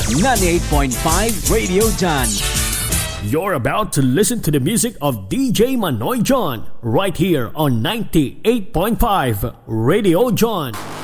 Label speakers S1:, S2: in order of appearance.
S1: 98.5 Radio John.
S2: You're about to listen to the music of DJ Manoy John right here on 98.5 Radio John.